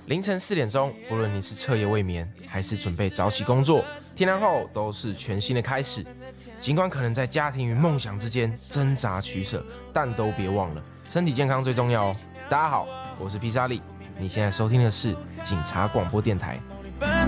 凌晨4点钟，不论你是彻夜未眠，还是准备早起工作，天亮后都是全新的开始。尽管可能在家庭与梦想之间挣扎取舍，但都别忘了，身体健康最重要哦。大家好，我是披萨利，你现在收听的是警察广播电台。